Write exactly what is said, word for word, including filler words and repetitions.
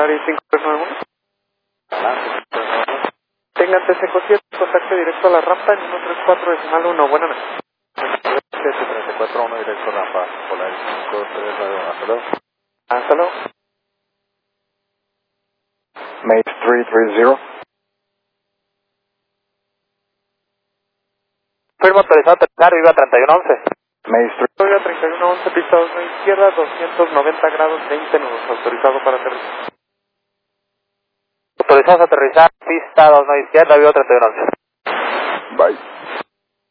Volaris cinco tres nueve uno. Tengan T C siete, contacto directo a la rampa en uno tres cuatro decimal uno. Buenas noches. siete tres cuatro uno directo rampa, Polaris cinco tres nueve uno. Hasta luego. Hasta luego. Mate tres tres cero. Firma autorizado a aterrizar, Viva treinta y uno once. Mate tres. Viva treinta y uno once, pista dos nueve izquierda, doscientos noventa grados, veinte nudos. Autorizado para aterrizar. Autorizados a aterrizar, pista dos nueve izquierda, Viva treinta y uno once. Bye.